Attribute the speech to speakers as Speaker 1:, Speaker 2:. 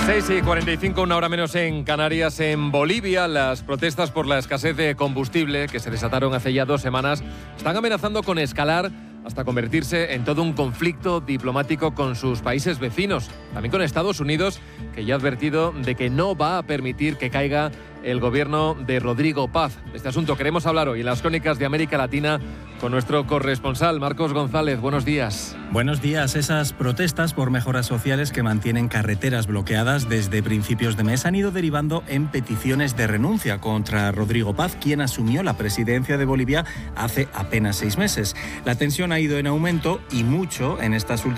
Speaker 1: 6:45, una hora menos en Canarias. En Bolivia, las protestas por la escasez de combustible que se desataron hace ya 2 semanas están amenazando con escalar hasta convertirse en todo un conflicto diplomático con sus países vecinos. También con Estados Unidos, que ya ha advertido de que no va a permitir que caiga el gobierno de Rodrigo Paz. De este asunto queremos hablar hoy en las Crónicas de América Latina con nuestro corresponsal Marcos González. Buenos días.
Speaker 2: Buenos días. Esas protestas por mejoras sociales que mantienen carreteras bloqueadas desde principios de mes han ido derivando en peticiones de renuncia contra Rodrigo Paz, quien asumió la presidencia de Bolivia hace apenas 6 meses. La tensión ha ido en aumento y mucho en estas últimas